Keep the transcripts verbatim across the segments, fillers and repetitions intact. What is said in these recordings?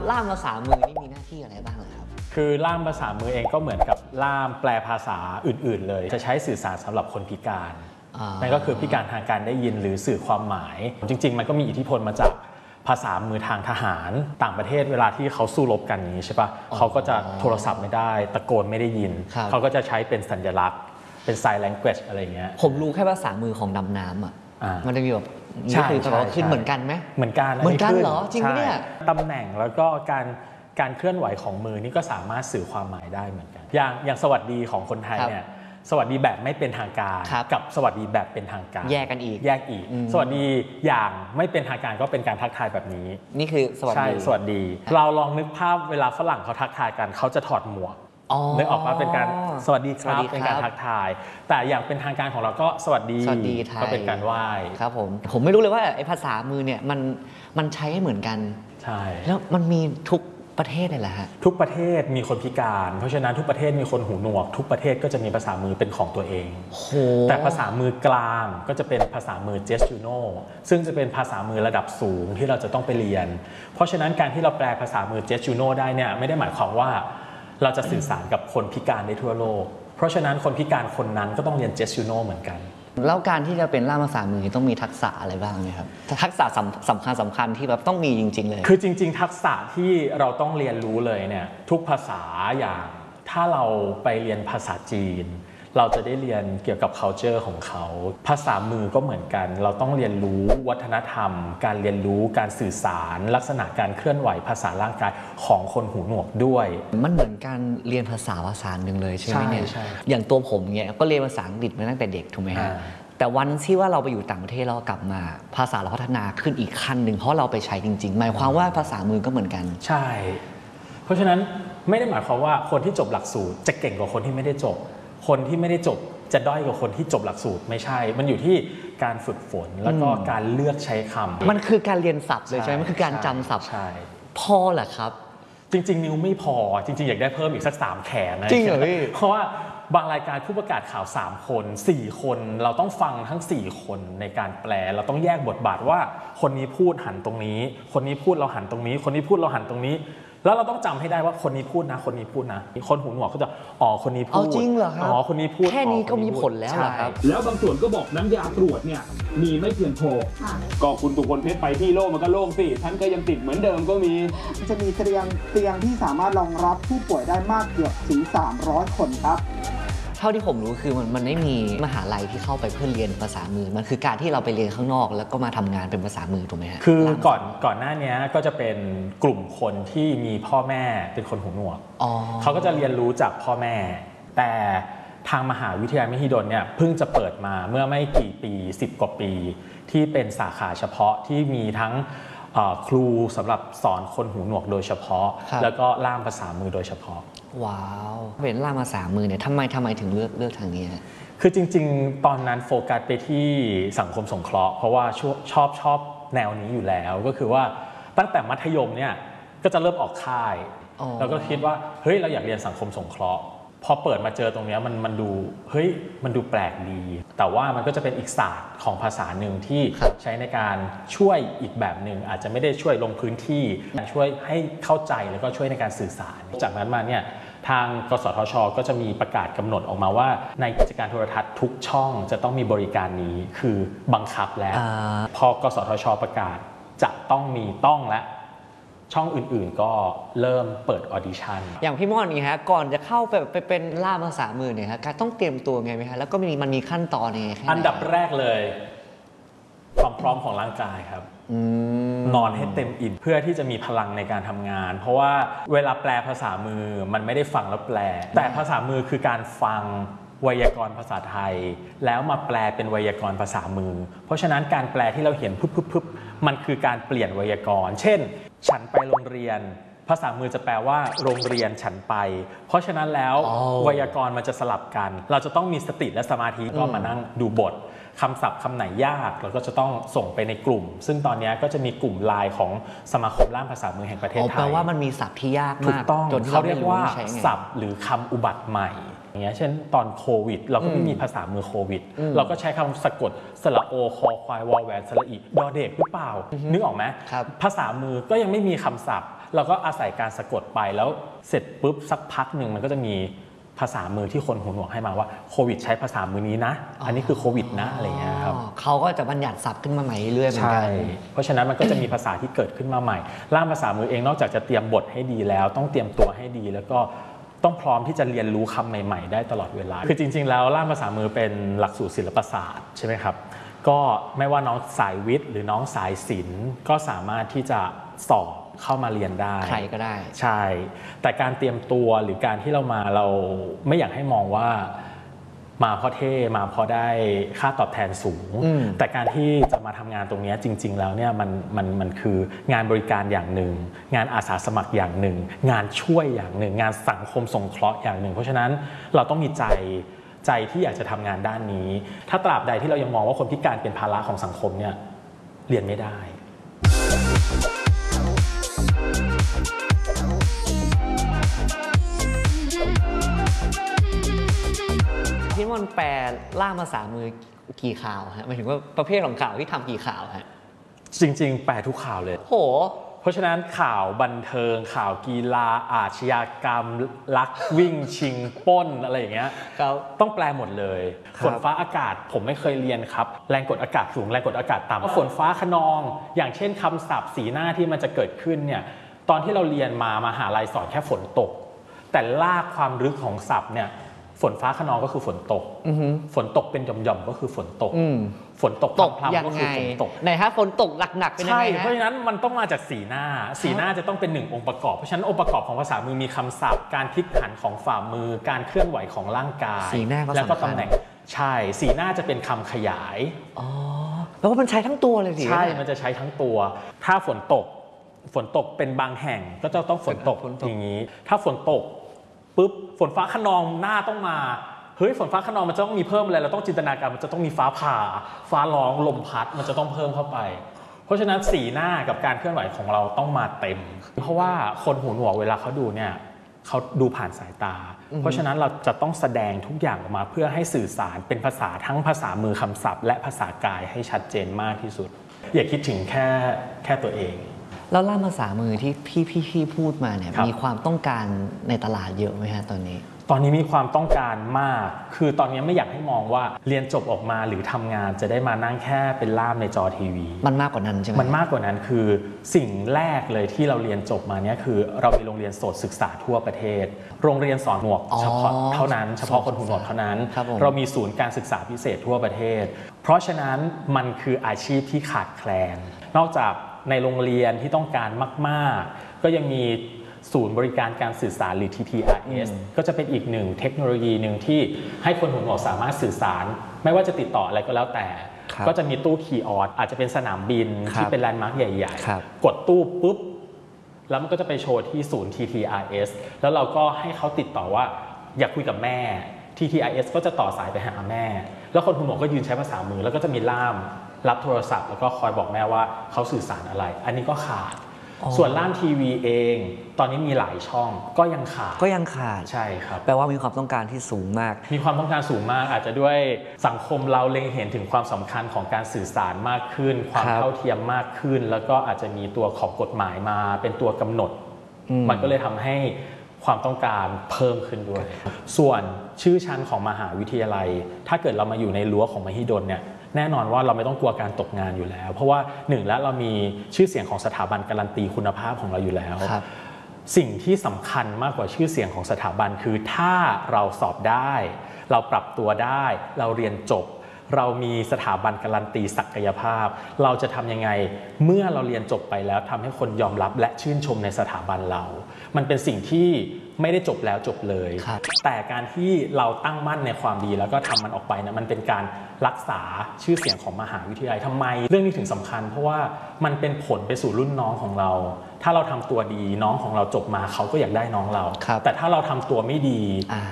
ล่ามภาษามือนี่มีหน้าที่อะไรบ้างเลยครับคือล่ามภาษามือเองก็เหมือนกับล่ามแปลภาษาอื่นๆเลยจะใช้สื่อสารสำหรับคนพิการนั่นก็คือพิการทางการได้ยินหรือสื่อความหมายจริงๆมันก็มีอิทธิพลมาจากภาษามือทางทหารต่างประเทศเวลาที่เขาสู้รบกันนี้ใช่ปะเขาก็จะโทรศัพท์ไม่ได้ตะโกนไม่ได้ยินเขาก็จะใช้เป็นสัญลักษณ์เป็น sign language อะไรเงี้ยผมรู้แค่ภาษามือของดำน้ำอ่ะมันจะมีแบบใช่คือเขาขึ้นเหมือนกันไหมเหมือนกันเหมือนกันเหรอจริงไหมเนี่ยตำแหน่งแล้วก็การการเคลื่อนไหวของมือนี่ก็สามารถสื่อความหมายได้เหมือนกันอย่างอย่างสวัสดีของคนไทยเนี่ยสวัสดีแบบไม่เป็นทางการกับสวัสดีแบบเป็นทางการแยกกันอีกแยกอีกสวัสดีอย่างไม่เป็นทางการก็เป็นการทักทายแบบนี้นี่คือสวัสดีใช่สวัสดีเราลองนึกภาพเวลาฝรั่งเขาทักทายกันเขาจะถอดหมวกนึกออกมาเป็นการสวัสดีครับเป็นการทักทายแต่อย่างเป็นทางการของเราก็สวัสดีก็เป็นการไหว้ครับผมผมไม่รู้เลยว่าไอ้ภาษามือเนี่ยมันมันใช้ให้เหมือนกันใช่แล้วมันมีทุกประเทศเลยแหละฮะทุกประเทศมีคนพิการเพราะฉะนั้นทุกประเทศมีคนหูหนวกทุกประเทศก็จะมีภาษามือเป็นของตัวเองแต่ภาษามือกลางก็จะเป็นภาษามือเจสจูโนซึ่งจะเป็นภาษามือระดับสูงที่เราจะต้องไปเรียนเพราะฉะนั้นการที่เราแปลภาษามือเจสจูโนได้เนี่ยไม่ได้หมายความว่าเราจะสื่อสารกับคนพิการได้ทั่วโลกเพราะฉะนั้นคนพิการคนนั้นก็ต้องเรียนเจสจูโนเหมือนกันแล้วการที่จะเป็นล่ามภาษามือต้องมีทักษะอะไรบ้างไหมครับทักษะสำคัญสำคัญที่แบบต้องมีจริงๆเลยคือจริงๆทักษะที่เราต้องเรียนรู้เลยเนี่ยทุกภาษาอย่างถ้าเราไปเรียนภาษาจีนเราจะได้เรียนเกี่ยวกับ culture ของเขาภาษามือก็เหมือนกันเราต้องเรียนรู้วัฒนธรรมการเรียนรู้การสื่อสารลักษณะการเคลื่อนไหวภาษาร่างกายของคนหูหนวกด้วยมันเหมือนการเรียนภาษาภาษาหนึ่งเลยใช่ไหมเนี่ยอย่างตัวผมเนี่ยก็เรียนภาษาอังกฤษมาตั้งแต่เด็กถูกไหมฮะแต่วันที่ว่าเราไปอยู่ต่างประเทศเรากลับมาภาษาเราพัฒนาขึ้นอีกขั้นหนึ่งเพราะเราไปใช้จริงๆหมายความว่าภาษามือก็เหมือนกันใช่เพราะฉะนั้นไม่ได้หมายความว่าคนที่จบหลักสูตรจะเก่งกว่าคนที่ไม่ได้จบคนที่ไม่ได้จบจะด้อยกว่าคนที่จบหลักสูตรไม่ใช่มันอยู่ที่การฝึกฝนแล้วก็การเลือกใช้คำมันคือการเรียนศัพท์เลยใช่ไหมมันคือการจำศัพท์ใช่พอเหรอครับจริงๆนิ้วไม่พอจริงๆอยากได้เพิ่มอีกสักสามแขนนะจริงเหรอพี่เพราะว่าบางรายการผู้ประกาศข่าวสามคนสี่คนเราต้องฟังทั้งสี่คนในการแปลเราต้องแยกบทบาทว่าคนนี้พูดหันตรงนี้คนนี้พูดเราหันตรงนี้คนนี้พูดเราหันตรงนี้แล้วเราต้องจำให้ได้ว่าคนนี้พูดนะคนนี้พูดนะคนหูหนวกก็จะอ๋อคนนี้พูดจริงเหรอครับอ๋อคนนี้พูดแค่นี้ก็มีผลแล้วเหรอครับแล้วบางส่วนก็บอกน้ำยาตรวจเนี่ยมีไม่เพียงพอก็คุณตุพลเพชรไปที่โล่งมันก็โล่งสิท่านก็ยังติดเหมือนเดิมก็มีจะมีเตียงเตียงที่สามารถรองรับผู้ป่วยได้มากเกือบถึงสามร้อยคนครับเท่าที่ผมรู้คือมันมันไม่มีมหาลัยที่เข้าไปเพื่อเรียนภาษามือมันคือการที่เราไปเรียนข้างนอกแล้วก็มาทำงานเป็นภาษามือถูกไหมฮะคือก่อนก่อนหน้านี้ก็จะเป็นกลุ่มคนที่มีพ่อแม่เป็นคนหูหนวกเขาก็จะเรียนรู้จากพ่อแม่แต่ทางมหาวิทยาลัยมหิดลเนี่ยเพิ่งจะเปิดมาเมื่อไม่กี่ปีสิบกว่าปีที่เป็นสาขาเฉพาะที่มีทั้งครูสำหรับสอนคนหูหนวกโดยเฉพาะแล้วก็ล่ามภาษามือโดยเฉพาะว้าวเป็นล่ามภาษามือเนี่ยทำไมทำไมถึงเลือกเลือกทางนี้คือจริงๆตอนนั้นโฟกัสไปที่สังคมสงเคราะห์เพราะว่าชอบชอบชอบแนวนี้อยู่แล้วก็คือว่าตั้งแต่มัธยมเนี่ยก็จะเริ่มออกค่ายแล้วก็คิดว่าเฮ้ยเราอยากเรียนสังคมสงเคราะห์พอเปิดมาเจอตรงนี้มันมันดูเฮ้ยมันดูแปลกดีแต่ว่ามันก็จะเป็นอีกศาสตร์ของภาษาหนึ่งที่ใช้ในการช่วยอีกแบบหนึ่งอาจจะไม่ได้ช่วยลงพื้นที่ช่วยให้เข้าใจแล้วก็ช่วยในการสื่อสารจากนั้นมาเนี่ยทางกสทช.ก็จะมีประกาศกำหนดออกมาว่าในกิจการโทรทัศน์ทุกช่องจะต้องมีบริการนี้คือบังคับแล้วพอกสทช.ประกาศจะต้องมีต้องและช่องอื่นๆก็เริ่มเปิดออดิชั่นอย่างพี่ม่อนนี่ฮะก่อนจะเข้าไปไปเป็นล่ามภาษามือเนี่ยฮะการต้องเตรียมตัวไงไหมฮะแล้วก็มีมันมีขั้นตอนยังไงอันดับแรกเลยความพร้อมของร่างกายครับนอนให้เต็มอิ่มเพื่อที่จะมีพลังในการทำงานเพราะว่าเวลาแปลภาษามือมันไม่ได้ฟังแล้วแปลแต่ภาษามือคือการฟังไวยากรณ์ภาษาไทยแล้วมาแปลเป็นไวยากรณ์ภาษามือเพราะฉะนั้นการแปลที่เราเห็นปุ๊บๆมันคือการเปลี่ยนไวยากรณ์เช่นฉันไปโรงเรียนภาษามือจะแปลว่าโรงเรียนฉันไปเพราะฉะนั้นแล้วไวยากรณ์มันจะสลับกันเราจะต้องมีสติและสมาธิก็มานั่งดูบทคำศัพท์คำไหนยากเราก็จะต้องส่งไปในกลุ่มซึ่งตอนนี้ก็จะมีกลุ่มไลน์ของสมาคมล่ามภาษามือแห่งประเทศไทยแปลว่ามันมีศัพท์ที่ยากมากถูกต้องเขาเรียกว่าศัพท์หรือคำอุบัติใหม่อย่างเงี้ยเช่นตอนโควิดเราก็ไม่มีภาษามือโควิดเราก็ใช้คำสะกดสระโอคอควายวอแหวนสระอีดอเด็กหรือเปล่านึกออกไหมภาษามือก็ยังไม่มีคำศัพท์เราก็อาศัยการสะกดไปแล้วเสร็จปุ๊บสักพักหนึ่งมันก็จะมีภาษามือที่คนหูหนวกให้มาว่าโควิดใช้ภาษามือนี้นะอันนี้คือโควิดนะอะไรเงี้ยครับเขาก็จะบัญญัติศัพท์ขึ้นมาใหม่เรื่อยๆเหมือนกันเพราะฉะนั้นมันก็จะมีภาษาที่เกิดขึ้นมาใหม่ล่ามภาษามือเองนอกจากจะเตรียมบทให้ดีแล้วต้องเตรียมตัวให้ดีแล้วก็ต้องพร้อมที่จะเรียนรู้คำใหม่ๆได้ตลอดเวลาคือจริงๆแล้วล่ามภาษามือเป็นหลักสูตรศิลปศาสตร์ใช่ไหมครับก็ไม่ว่าน้องสายวิทย์หรือน้องสายศิลป์ก็สามารถที่จะสอบเข้ามาเรียนได้ใครก็ได้ใช่แต่การเตรียมตัวหรือการที่เรามาเราไม่อยากให้มองว่ามาเพราะเท่มาเพราะได้ค่าตอบแทนสูงแต่การที่จะมาทำงานตรงนี้จริงๆแล้วเนี่ยมันมันมันคืองานบริการอย่างหนึ่งงานอาสาสมัครอย่างหนึ่งงานช่วยอย่างหนึ่งงานสังคมสงเคราะห์อย่างหนึ่งเพราะฉะนั้นเราต้องมีใจใจที่อยากจะทำงานด้านนี้ถ้าตราบใดที่เรายังมองว่าคนพิการเป็นภาระของสังคมเนี่ยเรียนไม่ได้พี่มอนแปลล่ามภาษามือกี่ข่าวฮะหมายถึงว่าประเภทของข่าวที่ทำกี่ข่าวฮะจริงๆแปลทุกข่าวเลยโหเพราะฉะนั้นข่าวบันเทิงข่าวกีฬาอาชญากรรมลักวิ่งชิงปล้นอะไรอย่างเงี้ยต้องแปลหมดเลยฝนฟ้าอากาศผมไม่เคยเรียนครับแรงกดอากาศสูงแรงกดอากาศต่ำฝนฟ้าคะนองอย่างเช่นคำศัพท์สีหน้าที่มันจะเกิดขึ้นเนี่ยตอนที่เราเรียนมามหาลัยสอนแค่ฝนตกแต่ลากความลึกของศัพท์เนี่ยฝนฟ้าคะนองก็คือฝนตกฝนตกเป็นหย่อมๆก็คือฝนตกฝนตกตกพรำก็คือฝนตกไหนฮะฝนตกหนักๆเป็นยังไงใช่เพราะฉะนั้นมันต้องมาจากสีหน้าสีหน้าจะต้องเป็นหนึ่งองค์ประกอบเพราะฉะนั้นองค์ประกอบของภาษามือมีคำศัพท์การพลิกหันของฝ่ามือการเคลื่อนไหวของร่างกายแล้วก็ตำแหน่งใช่สีหน้าจะเป็นคำขยายอ๋อแล้วก็มันใช้ทั้งตัวเลยสิใช่มันจะใช้ทั้งตัวถ้าฝนตกฝนตกเป็นบางแห่งก็จะต้องฝนตกอย่างนี้ถ้าฝนตกปุ๊บฝนฟ้าคะนองหน้าต้องมาเฮ้ยฝนฟ้าคะนองมันจะต้องมีเพิ่มอะไรเราต้องจินตนาการมันจะต้องมีฟ้าผ่าฟ้าร้องลมพัดมันจะต้องเพิ่มเข้าไปเพราะฉะนั้นสีหน้ากับการเคลื่อนไหวของเราต้องมาเต็มเพราะว่าคนหูหนวกเวลาเขาดูเนี่ยเขาดูผ่านสายตาเพราะฉะนั้นเราจะต้องแสดงทุกอย่างออกมาเพื่อให้สื่อสารเป็นภาษาทั้งภาษามือคำศัพท์และภาษากายให้ชัดเจนมากที่สุดอย่าคิดถึงแค่แค่ตัวเองแล้วล่ามภาษามือที่พี่พี่พี่พูดมาเนี่ยมีความต้องการในตลาดเยอะไหมฮะตอนนี้ตอนนี้มีความต้องการมากคือตอนนี้ไม่อยากให้มองว่าเรียนจบออกมาหรือทำงานจะได้มานั่งแค่เป็นล่ามในจอทีวีมันมากกว่านั้นใช่ไหมมันมากกว่านั้นคือสิ่งแรกเลยที่เราเรียนจบมาเนี่ยคือเรามีโรงเรียนโสตศึกษาทั่วประเทศโรงเรียนสอนหนวกเฉพาะเท่านั้นเฉพาะคนหูหนวกเท่านั้นเรามีศูนย์การศึกษาพิเศษทั่วประเทศเพราะฉะนั้นมันคืออาชีพที่ขาดแคลนนอกจากในโรงเรียนที่ต้องการมากๆก็ยังมีศูนย์บริการการสื่อสารหรือ ที ที อาร์ เอส ก็จะเป็นอีกหนึ่งเทคโนโลยีหนึ่งที่ให้คนหูหนวกสามารถสื่อสารไม่ว่าจะติดต่ออะไรก็แล้วแต่ก็จะมีตู้คีย์ออสอาจจะเป็นสนามบินที่เป็นแลนด์มาร์คใหญ่ๆกดตู้ปุ๊บแล้วมันก็จะไปโชว์ที่ศูนย์ ที ที อาร์ เอส แล้วเราก็ให้เขาติดต่อว่าอยากคุยกับแม่ ที ที อาร์ เอส ก็จะต่อสายไปหาแม่แล้วคนหูหนวกก็ยืนใช้ภาษามือแล้วก็จะมีล่ามรับโทรศัพท์แล้วก็คอยบอกแม่ว่าเขาสื่อสารอะไรอันนี้ก็ขาดส่วนล่ามทีวีเองตอนนี้มีหลายช่องก็ยังขาดก็ยังขาดใช่ครับแปลว่ามีความต้องการที่สูงมากมีความต้องการสูงมากอาจจะด้วยสังคมเราเล็งเห็นถึงความสำคัญของการสื่อสารมากขึ้นความเท่าเทียมมากขึ้นแล้วก็อาจจะมีตัวของกฎหมายมาเป็นตัวกำหนดมันก็เลยทำให้ความต้องการเพิ่มขึ้นด้วยส่วนชื่อชั้นของมหาวิทยาลัยถ้าเกิดเรามาอยู่ในรั้วของมหิดลเนี่ยแน่นอนว่าเราไม่ต้องกลัวการตกงานอยู่แล้วเพราะว่าหนึ่งแล้วเรามีชื่อเสียงของสถาบันการันตีคุณภาพของเราอยู่แล้วสิ่งที่สำคัญมากกว่าชื่อเสียงของสถาบันคือถ้าเราสอบได้เราปรับตัวได้เราเรียนจบเรามีสถาบันการันตีศักยภาพเราจะทำยังไงเมื่อเราเรียนจบไปแล้วทำให้คนยอมรับและชื่นชมในสถาบันเรามันเป็นสิ่งที่ไม่ได้จบแล้วจบเลยแต่การที่เราตั้งมั่นในความดีแล้วก็ทำมันออกไปนะมันเป็นการรักษาชื่อเสียงของมหาวิทยาลัยทำไมเรื่องนี้ถึงสำคัญเพราะว่ามันเป็นผลไปสู่รุ่นน้องของเราถ้าเราทำตัวดีน้องของเราจบมาเขาก็อยากได้น้องเราแต่ถ้าเราทำตัวไม่ดี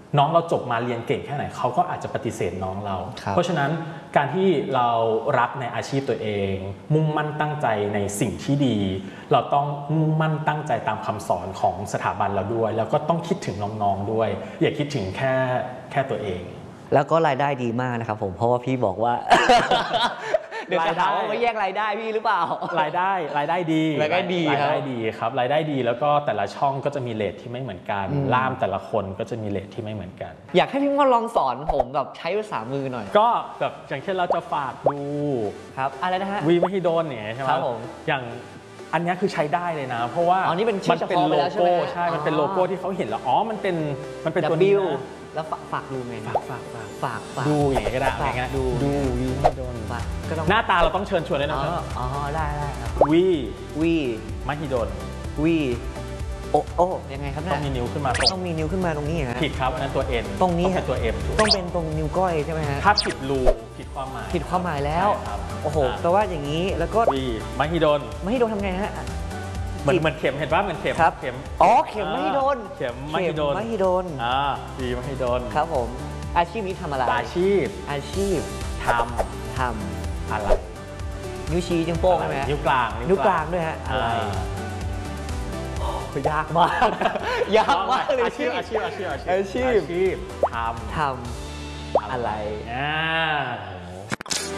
น้องเราจบมาเรียนเก่งแค่ไหนเขาก็อาจจะปฏิเสธน้องเราครับเพราะฉะนั้นการที่เรารักในอาชีพตัวเอง มุ่งมั่นตั้งใจในสิ่งที่ดี เราต้องมุ่งมั่นตั้งใจตามคำสอนของสถาบันเราด้วย แล้วก็ต้องคิดถึงน้องๆด้วย อย่าคิดถึงแค่แค่ตัวเองแล้วก็รายได้ดีมากนะครับผมเพราะว่าพี่บอกว่า เดี๋ยวจะถามว่าไม่แยกรายได้พี่หรือเปล่ารายได้รายได้ดีรายได้ดีรายได้ดีครับรายได้ดีแล้วก็แต่ละช่องก็จะมีเรทที่ไม่เหมือนกันล่ามแต่ละคนก็จะมีเรทที่ไม่เหมือนกันอยากให้พี่มอนลองสอนผมแบบใช้ภาษามือหน่อยก็แบบอย่างเช่นเราจะฝากดูครับอะไรนะฮะวีมหิดลเนี่ยใช่ไหมครับผมอย่างอันนี้คือใช้ได้เลยนะ เพราะว่าอ๋อนี่เป็นชื่อเฉพาะไปแล้วใช่ไหมใช่มันเป็นโลโก้ที่เขาเห็นแล้วอ๋อมันเป็นมันเป็นตัวนี้ W นะแล้วฝากฝากดูไงฝากฝากฝากฝากฝากดูอย่างนี้ก็ได้ฝากง่ายๆดูดูวีมหิดลฝากก็ต้องหน้าตาเราต้องเชิญชวนด้วยอ๋นะอครับอ๋อได้ได้ครับวีวีมหิดลวีโอโอยังไงครับต้เนี่องมียนิ้วขึ้นมาตรงต้องมีนิ้วขึ้นมาตรงนี้ฮะผิดครับอันนั้นตัว N ตรงนี้ต้องเป็นตัว M ถูกต้องเป็นตรงนิ้วก้อยใช่ไหมฮะถ้าผิดรูผิดความหมายผิดความหมายแล้วใช่ครับโอ้โหอ่าแปลว่าอย่างนี้แล้วก็วีมหิดลไม่ให้โดนทำไงฮะเหมือนเหมือนเข็มเห็นป่ะเหมือนเข็มครับเข็มอ๋อเข็มไม่ให้โดนเข็มมหิดลไม่ให้โดนอ่าวีมหิดลครับผมอาชีพนี้ทำอะไรอาชีพอาชีพททำอะไรำนิ้วชี้นิ้วโป้งใช่ไหมฮะนิ้วกลางนิ้วกลางด้วยฮะอะไรยากมาก ยากมากเลยอาชีพอาชีพอาชีพอาชีพอาชีพททำำอะไรอ่า